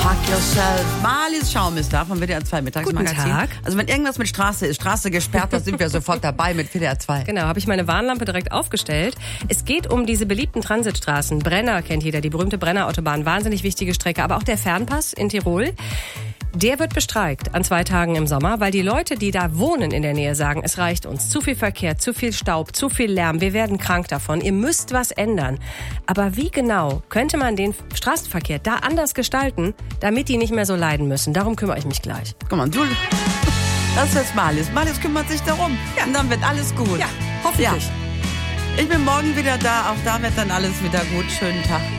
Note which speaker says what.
Speaker 1: Fuck yourself. Marlies Schaum ist da vom WDR 2 Mittagsmagazin.
Speaker 2: Guten Tag.
Speaker 1: Also wenn irgendwas mit Straße ist, Straße gesperrt, da sind wir sofort dabei mit WDR 2.
Speaker 2: Genau, habe ich meine Warnlampe direkt aufgestellt. Es geht um diese beliebten Transitstraßen. Brenner kennt jeder, die berühmte Brenner-Autobahn. Wahnsinnig wichtige Strecke. Aber auch der Fernpass in Tirol. Der wird bestreikt an 2 Tagen im Sommer, weil die Leute, die da wohnen in der Nähe, sagen, es reicht uns. Zu viel Verkehr, zu viel Staub, zu viel Lärm. Wir werden krank davon. Ihr müsst was ändern. Aber wie genau könnte man den Straßenverkehr da anders gestalten, damit die nicht mehr so leiden müssen? Darum kümmere ich mich gleich.
Speaker 1: Guck mal, du, das ist jetzt Marlies. Marlies kümmert sich darum. Ja. Und dann wird alles gut.
Speaker 2: Ja, hoffentlich.
Speaker 1: Ja. Ich bin morgen wieder da. Auch da wird dann alles wieder gut. Schönen Tag.